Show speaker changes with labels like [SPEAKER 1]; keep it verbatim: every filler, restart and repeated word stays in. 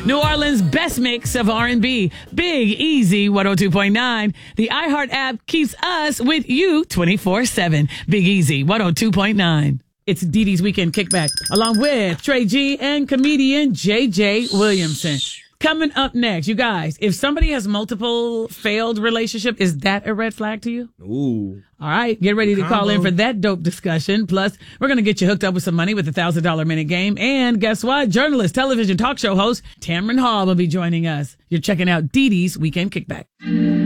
[SPEAKER 1] New Orleans' best mix of R and B. Big Easy one oh two point nine. The iHeart app keeps us with you twenty-four seven. Big Easy one oh two point nine. It's Dee Dee's Weekend Kickback, along with Trey G and comedian J J Williamson. Coming up next, you guys, if somebody has multiple failed relationship, is that a red flag to you?
[SPEAKER 2] Ooh.
[SPEAKER 1] All right, get ready to
[SPEAKER 2] Combo.
[SPEAKER 1] call in for that dope discussion. Plus, we're going to get you hooked up with some money with the one thousand dollars minute game. And guess what? Journalist, television talk show host Tamron Hall will be joining us. You're checking out Dee Dee's Weekend Kickback.